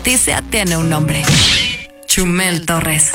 noticia tiene un nombre. Chumel Torres.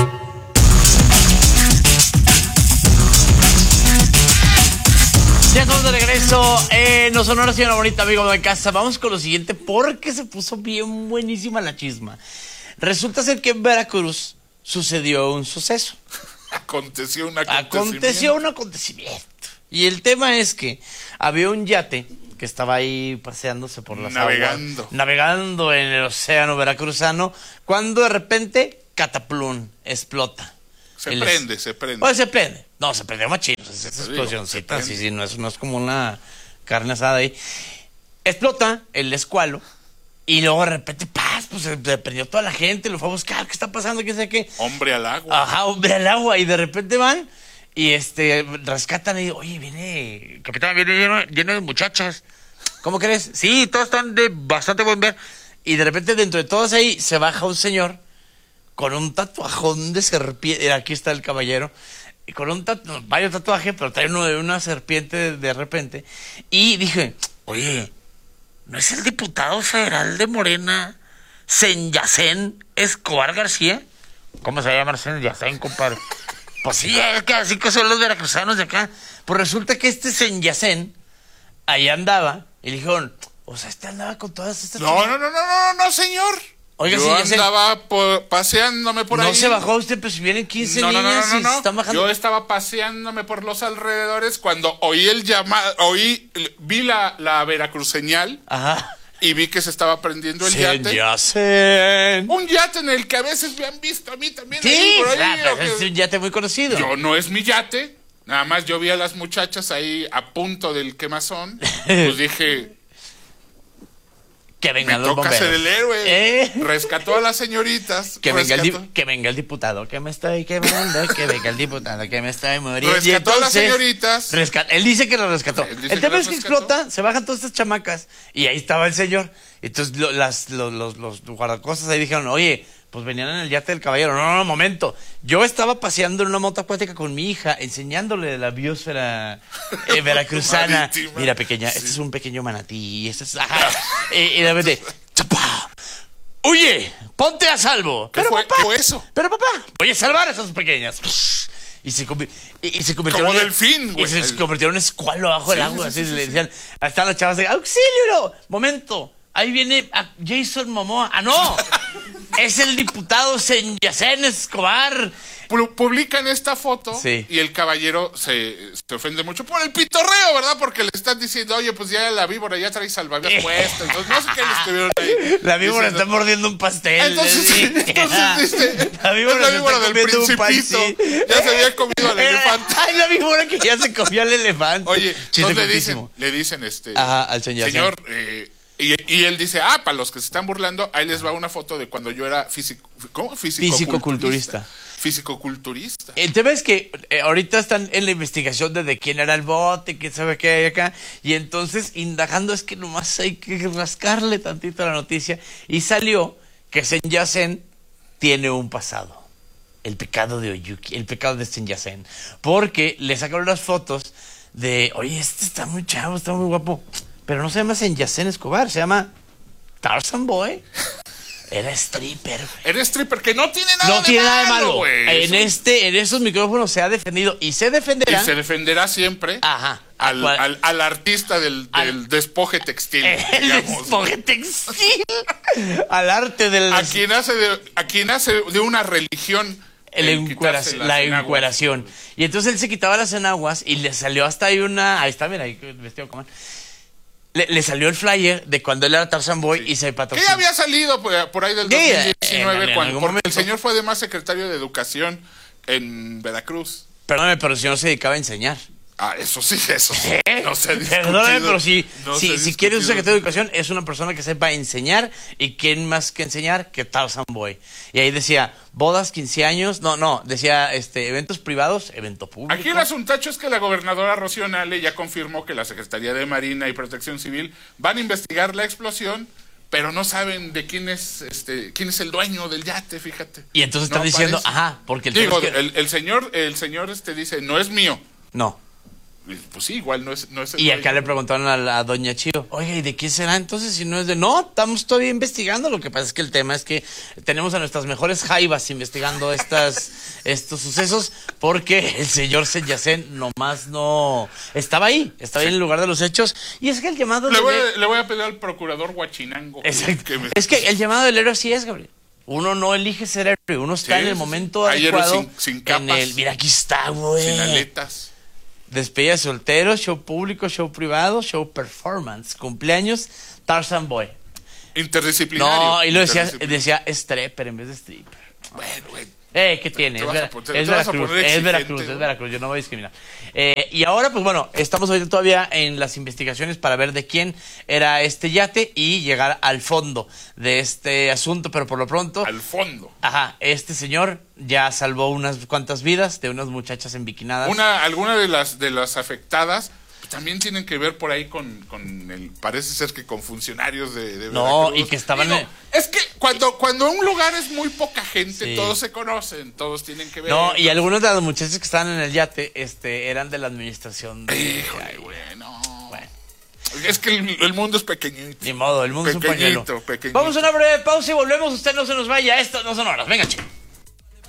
Ya estamos de regreso en No Sonora, señora bonita, amigo de casa. Vamos con lo siguiente porque se puso bien buenísima la chisma. Resulta ser que en Veracruz sucedió un suceso. Aconteció un acontecimiento. Y el tema es que había un yate que estaba ahí paseándose por las aguas, navegando en el océano veracruzano, cuando de repente, cataplum, explota. Se prende. Pues se prende. No, se prendió machín. Esa explosioncita, sí, no es como una carne asada ahí. Explota el escualo y luego de repente, pues se prendió toda la gente, lo fue a buscar, ¿qué está pasando? ¿Qué sé qué? Hombre al agua. Ajá, hombre al agua. Y de repente van y rescatan y oye, capitán, viene lleno de muchachas. ¿Cómo crees? Sí, todos están de bastante buen ver. Y de repente dentro de todos ahí se baja un señor con un tatuajón de serpiente. Aquí está el caballero. Y con varios tatuajes, pero trae uno de una serpiente de repente. Y dije, oye, ¿no es el diputado federal de Morena, Senyacén Escobar García? ¿Cómo se llama Senyacén, compadre? Pues sí, es que así que son los veracruzanos de acá. Pues resulta que Senyacén ahí andaba y le dijeron, o sea, andaba con todas estas... No, señor. Oiga, yo andaba paseándome por ahí. ¿No se bajó usted? Pues si vienen 15 niñas y se están bajando. Yo estaba paseándome por los alrededores cuando oí el llamado, vi la Veracruzeñal. Ajá. Y vi que se estaba prendiendo el yate. Un yate en el que a veces me han visto a mí también. Sí, por ahí, es un yate muy conocido. Yo no es mi yate. Nada más yo vi a las muchachas ahí a punto del quemazón. Pues dije... Que venga me toca ser el héroe. Rescató a las señoritas. Que venga el diputado, que me estoy quemando. Que venga el diputado, que me estoy muriendo. Rescató a las señoritas. Él dice que lo rescató. El tema es que explota, se bajan todas estas chamacas. Y ahí estaba el señor. Entonces los guardacostas ahí dijeron, oye, pues venían en el yate del caballero. No, momento. Yo estaba paseando en una moto acuática con mi hija, enseñándole la biosfera veracruzana. Mira, pequeña, este es un pequeño manatí. Este es... y de repente, ¡chapa! ¡Oye! ¡Ponte a salvo! ¿Qué fue eso? Pero papá, voy a salvar a esas pequeñas. Y se convirtieron... Como delfín, güey. Y se convirtieron en escualo abajo del agua. Así le decían, están las chavas de, ¡auxilio! Momento. Ahí viene Jason Momoa. ¡Ah, no! Es el diputado Senyacén Escobar. Publican esta foto y el caballero se ofende mucho por el pitorreo, ¿verdad? Porque le están diciendo, oye, pues ya la víbora ya trae salvavidas puesto. Entonces, no sé qué le escribieron ahí. La víbora está mordiendo un pastel. Entonces la víbora del Principito. Ya se había comido al elefante. Ay, la víbora que ya se comió al elefante. Oye, entonces le dicen al señor, y él dice, para los que se están burlando, ahí les va una foto de cuando yo era fisicoculturista. El tema es que ahorita están en la investigación de quién era el bote, quién sabe qué hay acá, y entonces indagando es que nomás hay que rascarle tantito a la noticia, y salió que Senyacén tiene un pasado, el pecado de Oyuki, el pecado de Senyacén, porque le sacaron las fotos de, oye, este está muy chavo, está muy guapo, pero no se llama Senyacén Escobar, se llama Tarzan Boy. Era stripper. Era stripper, que no tiene nada de malo, güey. En esos micrófonos se ha defendido y se defenderá. Y se defenderá siempre. Ajá. Al artista del despoje textil. El despoje textil. Al arte del... A quien hace de una religión. La encueración. Y entonces él se quitaba las enaguas y le salió hasta ahí una... Ahí está, mira, ahí vestido como... Le salió el flyer de cuando él era Tarzan Boy y se patrocinó. ¿Qué había salido por ahí del 2019? Porque el señor fue además secretario de Educación en Veracruz. Perdóname, pero si no se dedicaba a enseñar. Eso sí. No se ha discutido. Perdóname, pero si quieres un secretario de Educación, es una persona que sepa enseñar. ¿Y quién más que enseñar que Tarzan Boy? Y ahí decía, bodas, 15 años. No, decía eventos privados, evento público. Aquí el asuntacho es que la gobernadora Rocío Nale ya confirmó que la Secretaría de Marina y Protección Civil van a investigar la explosión, pero no saben de quién es el dueño del yate, fíjate. Y entonces están diciendo, porque el señor dice, no es mío. No. Pues sí, igual no es el Y acá dueño. le preguntaron a doña Chío, oye, ¿y de quién será entonces si no es de...? No, estamos todavía investigando. Lo que pasa es que el tema es que tenemos a nuestras mejores jaivas investigando estos sucesos, porque el señor Senyacén nomás no... Estaba ahí en el lugar de los hechos. Y es que el llamado... Le voy a pedir al procurador Huachinango. Exacto. Es que el llamado del héroe así es, Gabriel. Uno no elige ser héroe, uno está Sí, en el sí, momento sí. Hay héroes adecuado. sin capas. Mira, aquí está, güey. Sin aletas. Despedida de soltero, show público, show privado, show performance, cumpleaños, Tarzan Boy. Interdisciplinario. No, y lo Interdisciplinario. decía stripper en vez de stripper. Bueno. ¿Qué tiene? Te Es, vas a poner- es te vas a Veracruz, poner es exigente, Veracruz, ¿no? es Veracruz, yo no voy a discriminar. Y ahora, pues bueno, estamos ahorita todavía en las investigaciones para ver de quién era este yate y llegar al fondo de este asunto, pero por lo pronto... Al fondo. Ajá, este señor ya salvó unas cuantas vidas de unas muchachas embiquinadas. Alguna de las afectadas también tienen que ver por ahí con el, parece ser que con funcionarios de No, Veracruz. y que estaban Digo, en- es que cuando un lugar es muy poca gente, Sí. todos se conocen, todos tienen que ver. No, y algunos de los muchachos que estaban en el yate eran de la administración de... Híjole, bueno. Bueno. Es que el mundo es pequeñito. Ni modo, el mundo es un pañuelo. Pequeñito. Vamos a una breve pausa y volvemos. Usted no se nos vaya. Esto no son horas. Venga, chico.